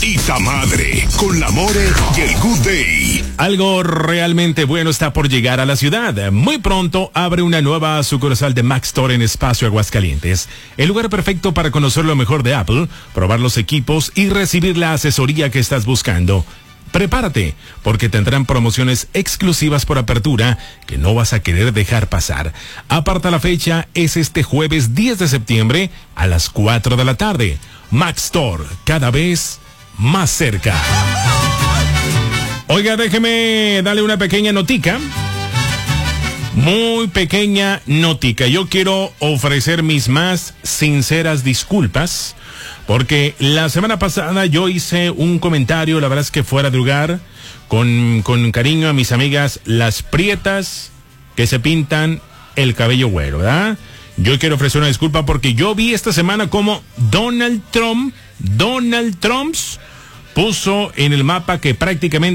Itamadre, con la More y el Good Day. Algo realmente bueno está por llegar a la ciudad. Muy pronto abre una nueva sucursal de Mac Store en Espacio Aguascalientes. El lugar perfecto para conocer lo mejor de Apple, probar los equipos y recibir la asesoría que estás buscando. Prepárate, porque tendrán promociones exclusivas por apertura que no vas a querer dejar pasar. Aparta la fecha, es este jueves 10 de septiembre a las 4 de la tarde. Mac Store, cada vez más cerca. Oiga, déjeme darle una pequeña notica. Muy pequeña notica. Yo quiero ofrecer mis más sinceras disculpas, porque la semana pasada yo hice un comentario, la verdad es que fuera de lugar, con cariño a mis amigas las prietas que se pintan el cabello güero, ¿verdad? Yo quiero ofrecer una disculpa porque yo vi esta semana como Donald Trump puso en el mapa que prácticamente